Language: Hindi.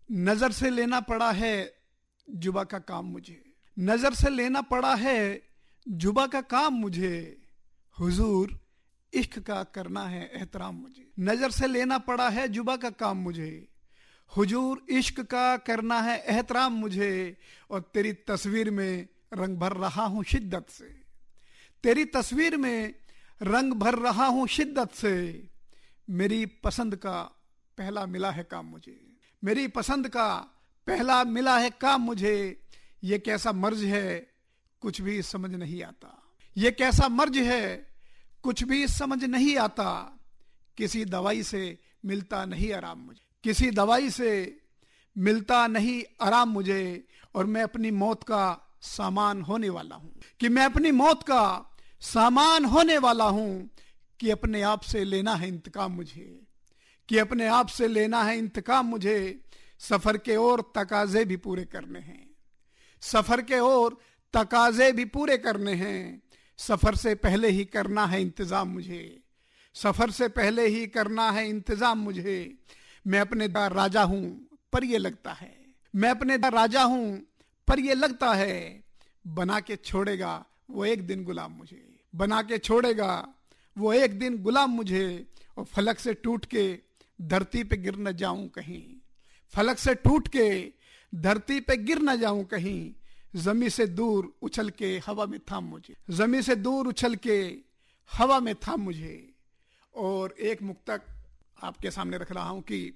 नजर से लेना पड़ा है जुबा का काम मुझे, नजर से लेना पड़ा है जुबा का काम मुझे, हुजूर इश्क का करना है एहतराम मुझे। नजर से लेना पड़ा है जुबा का काम मुझे, हुजूर इश्क का करना है एहतराम मुझे, और तेरी तस्वीर में रंग भर रहा हूं शिद्दत से, तेरी तस्वीर में रंग भर रहा हूं शिद्दत से, मेरी पसंद का पहला मिला है काम मुझे, मेरी पसंद का पहला मिला है काम मुझे। ये कैसा मर्ज है कुछ भी समझ नहीं आता, ये कैसा मर्ज है कुछ भी समझ नहीं आता, किसी दवाई से मिलता नहीं आराम मुझे, किसी दवाई से मिलता नहीं आराम मुझे, और मैं अपनी मौत का सामान होने वाला हूं, कि मैं अपनी मौत का सामान होने वाला हूं, कि अपने आप से लेना है इंतकाम मुझे, कि अपने आप से लेना है इंतकाम मुझे। सफर के और तकाजे भी पूरे करने हैं, सफर के और तकाजे भी पूरे करने हैं, सफर से पहले ही करना है इंतजाम मुझे, सफर से पहले ही करना है इंतजाम मुझे। मैं अपने राजा हूं पर ये लगता है, मैं अपने राजा हूं पर ये लगता है, बना के छोड़ेगा वो एक दिन गुलाम मुझे, बना के छोड़ेगा वो एक दिन गुलाम मुझे। और फलक से टूट के धरती पे गिर न जाऊं कहीं, फलक से टूट के धरती पे गिर न जाऊं कहीं, जमी से दूर उछल के हवा में थाम मुझे, जमी से दूर उछल के हवा में थाम मुझे। और एक मुक्तक आपके सामने रख रहा हूं कि